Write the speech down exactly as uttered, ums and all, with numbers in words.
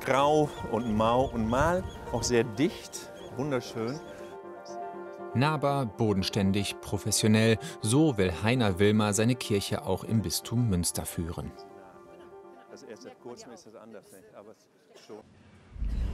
grau und mau und mal, auch sehr dicht, wunderschön. Nahbar, bodenständig, professionell, so will Heiner Wilmer seine Kirche auch im Bistum Münster führen. Das erst seit kurzem ist das anders, nicht? Aber schon.